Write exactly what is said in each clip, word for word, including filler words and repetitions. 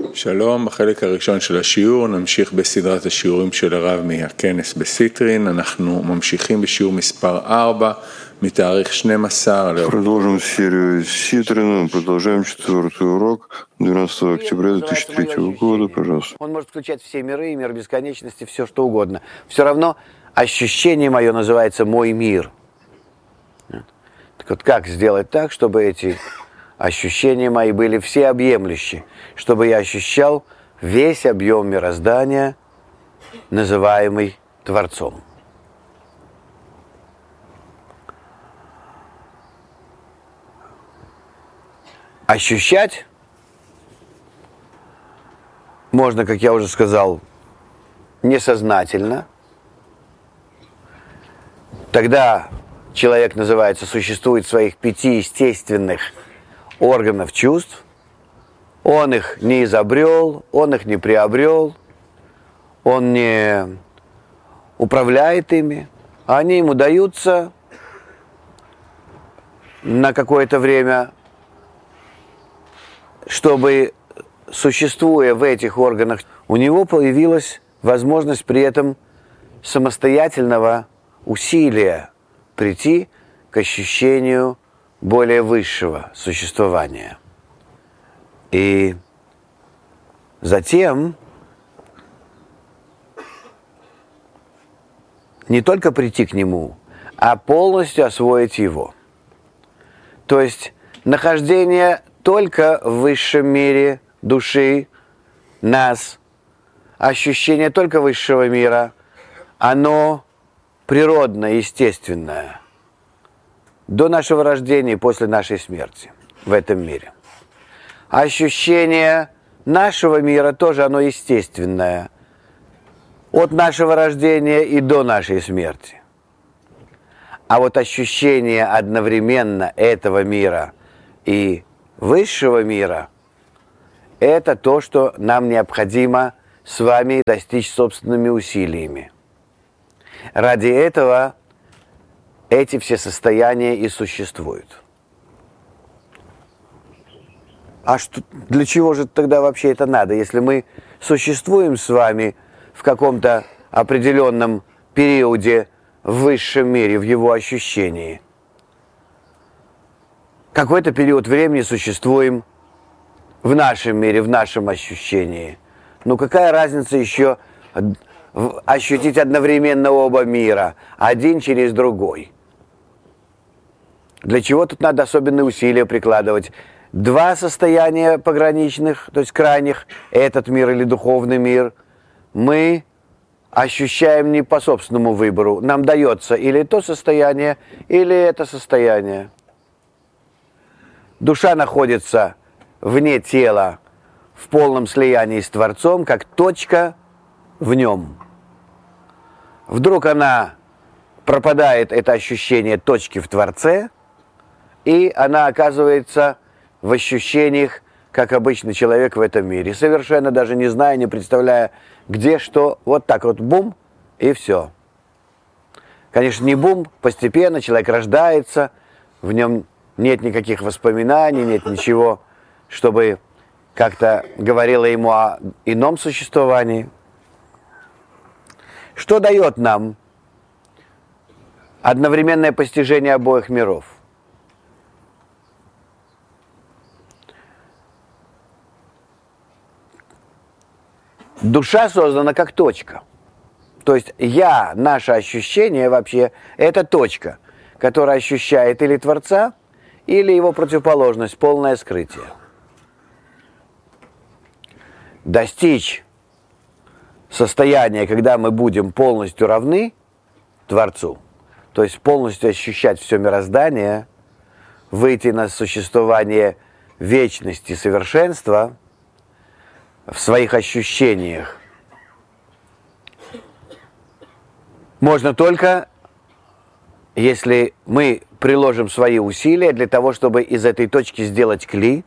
שלום, בחלק הראשון של השיעור נמשיך בסדרת השיעורים של הרב מהכנס בסיטרין. אנחנו ממשיכים בשיעור מספר ארבע מתאריך שנים עשר. Продолжим серию Ситрина, продолжаем четвертый урок двенадцатого октября две тысячи третьего года, пожалуйста. Он может включать все миры, мир бесконечности, все что угодно. Все равно ощущение мое называется мой мир. Так вот, как сделать так, чтобы эти ощущения мои были всеобъемлющие, чтобы я ощущал весь объем мироздания, называемый Творцом. Ощущать можно, как я уже сказал, несознательно. Тогда человек, называется, существует в своих пяти естественных органов чувств. Он их не изобрел, он их не приобрел, он не управляет ими. Они ему даются на какое-то время, чтобы, существуя в этих органах, у него появилась возможность при этом самостоятельного усилия прийти к ощущению более высшего существования. И затем не только прийти к нему, а полностью освоить его. То есть нахождение только в высшем мире души, нас, ощущение только высшего мира, оно природное, естественное, до нашего рождения и после нашей смерти в этом мире. Ощущение нашего мира тоже оно естественное, от нашего рождения и до нашей смерти. А вот ощущение одновременно этого мира и высшего мира – это то, что нам необходимо с вами достичь собственными усилиями. Ради этого эти все состояния и существуют. А что, для чего же тогда вообще это надо, если мы существуем с вами в каком-то определенном периоде в высшем мире, в его ощущении? Какой-то период времени существуем в нашем мире, в нашем ощущении. Ну какая разница еще ощутить одновременно оба мира, один через другой? Для чего тут надо особенные усилия прикладывать? Два состояния пограничных, то есть крайних, этот мир или духовный мир, мы ощущаем не по собственному выбору. Нам дается или то состояние, или это состояние. Душа находится вне тела, в полном слиянии с Творцом, как точка в нем. Вдруг она пропадает, это ощущение точки в Творце, и она оказывается в ощущениях, как обычный человек в этом мире, совершенно даже не зная, не представляя, где что, вот так вот бум, и все. Конечно, не бум, постепенно человек рождается, в нем нет никаких воспоминаний, нет ничего, чтобы как-то говорило ему о ином существовании. Что дает нам одновременное постижение обоих миров? Душа создана как точка. То есть я, наше ощущение вообще, это точка, которая ощущает или Творца, или его противоположность, полное скрытие. Достичь состояния, когда мы будем полностью равны Творцу, то есть полностью ощущать все мироздание, выйти на существование вечности, совершенства в своих ощущениях, можно только, если мы приложим свои усилия для того, чтобы из этой точки сделать кли,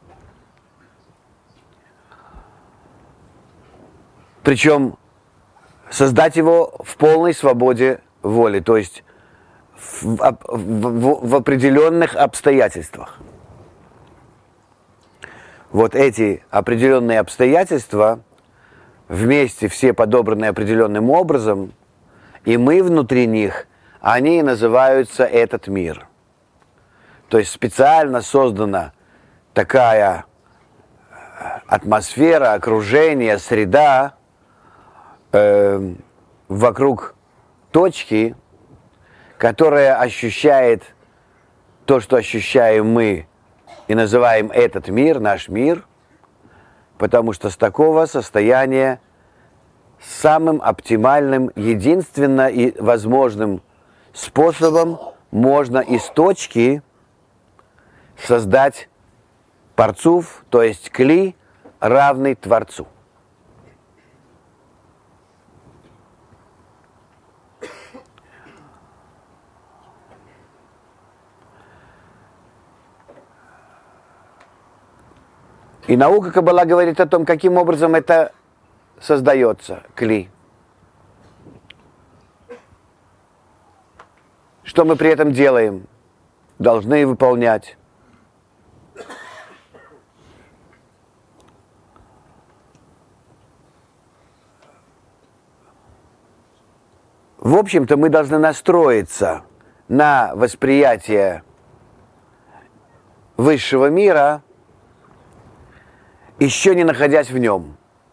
причем создать его в полной свободе воли, то есть в, в, в, в определенных обстоятельствах. вот эти определенные обстоятельства, вместе все подобраны определенным образом, и мы внутри них, они и называются этот мир. То есть специально создана такая атмосфера, окружение, среда э, вокруг точки, которая ощущает то, что ощущаем мы, и называем этот мир, наш мир, потому что с такого состояния самым оптимальным, единственно и возможным способом можно из точки создать парцуф, то есть кли, равный Творцу. И наука Каббала говорит о том, каким образом это создается, кли. Что мы при этом делаем, должны выполнять. В общем-то, мы должны настроиться на восприятие высшего мира, еще не находясь в нем.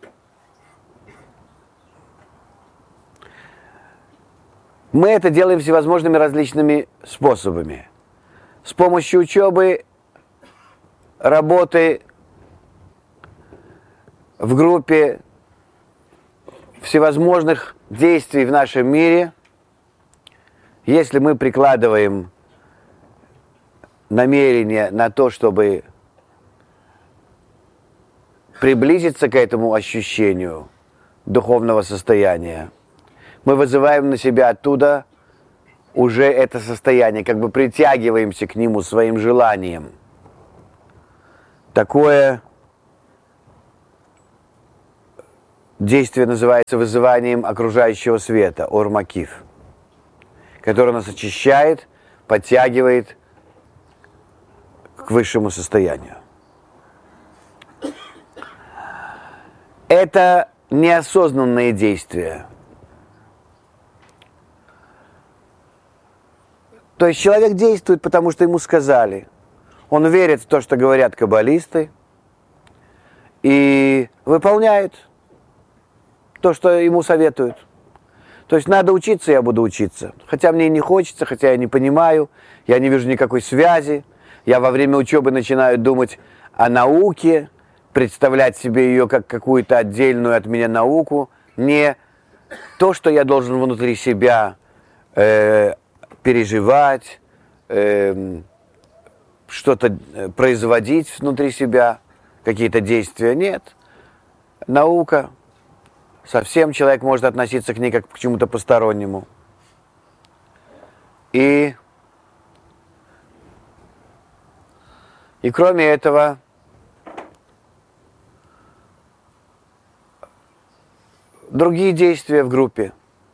Мы это делаем всевозможными различными способами. С помощью учебы, работы в группе, всевозможных действий в нашем мире. Если мы прикладываем намерение на то, чтобы приблизиться к этому ощущению духовного состояния, мы вызываем на себя оттуда уже это состояние, как бы притягиваемся к нему своим желанием. Такое действие называется вызыванием окружающего света, ор-макиф, который нас очищает, подтягивает к высшему состоянию. Это неосознанные действия. То есть человек действует, потому что ему сказали. Он верит в то, что говорят каббалисты, и выполняет то, что ему советуют. То есть надо учиться, я буду учиться. Хотя мне и не хочется, хотя я не понимаю, я не вижу никакой связи. Я во время учебы начинаю думать о науке, представлять себе ее как какую-то отдельную от меня науку, не то, что я должен внутри себя э, переживать, э, что-то производить внутри себя, какие-то действия. Нет. Наука. Совсем человек может относиться к ней как к чему-то постороннему. И, и кроме этого, другие действия в группе.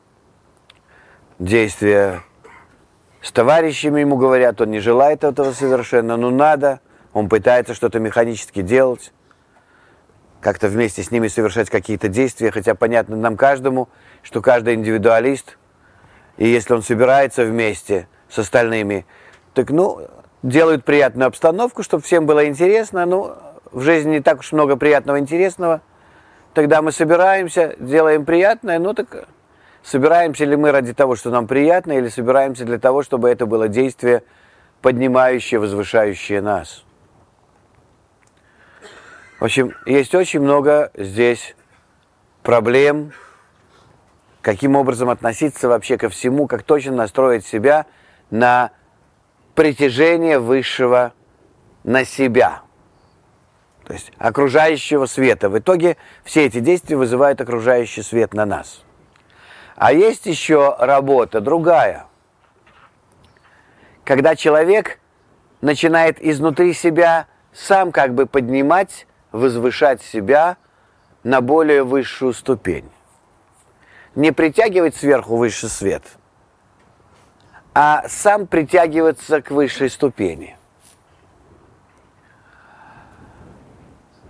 Действия с товарищами ему говорят, он не желает этого совершенно, но надо, он пытается что-то механически делать, как-то вместе с ними совершать какие-то действия, хотя понятно нам каждому, что каждый индивидуалист, и если он собирается вместе с остальными, так, ну, делают приятную обстановку, чтобы всем было интересно, ну, в жизни не так уж много приятного интересного, тогда мы собираемся, делаем приятное, ну, так собираемся ли мы ради того, что нам приятно, или собираемся для того, чтобы это было действие, поднимающее, возвышающее нас. В общем, есть очень много здесь проблем, каким образом относиться вообще ко всему, как точно настроить себя на притяжение высшего на себя, то есть окружающего света. В итоге все эти действия вызывают окружающий свет на нас. А есть еще работа другая, когда человек начинает изнутри себя сам как бы поднимать, возвышать себя на более высшую ступень. Не притягивать сверху высший свет, а сам притягиваться к высшей ступени.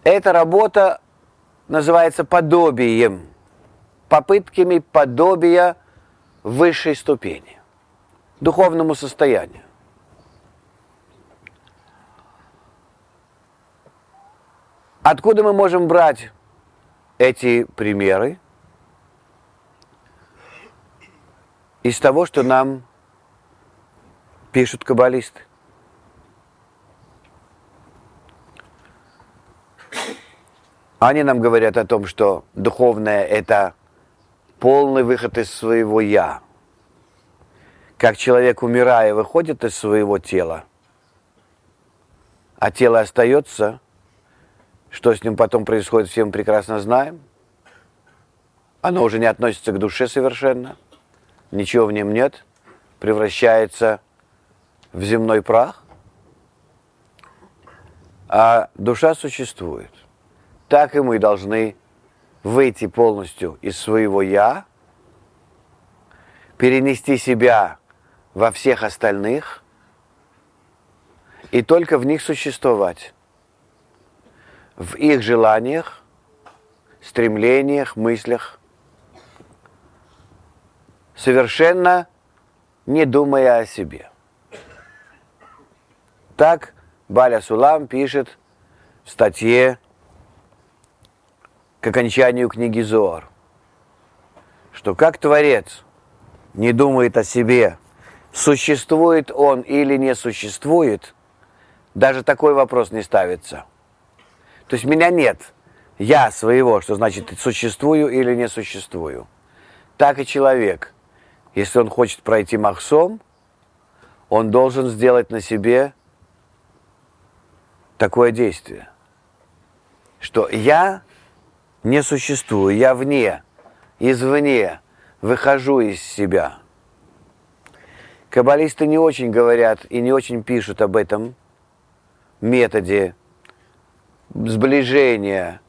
Эта работа называется подобием, попытками подобия высшей ступени, духовному состоянию. Откуда мы можем брать эти примеры? Из того, что нам пишут каббалисты. Они нам говорят о том, что духовное – это полный выход из своего «я». Как человек, умирая, выходит из своего тела, а тело остается, что с ним потом происходит, все мы прекрасно знаем. Оно уже не относится к душе совершенно, ничего в нем нет, превращается в земной прах, а душа существует. Так и мы должны выйти полностью из своего «я», перенести себя во всех остальных и только в них существовать, в их желаниях, стремлениях, мыслях, совершенно не думая о себе. Так Баля Сулам пишет в статье к окончанию книги Зоар, что как Творец не думает о себе, существует он или не существует, даже такой вопрос не ставится. То есть меня нет, я своего, что значит существую или не существую. Так и человек, если он хочет пройти махсом, он должен сделать на себе такое действие, что я не существую, я вне, извне, выхожу из себя. Каббалисты не очень говорят и не очень пишут об этом методе сближения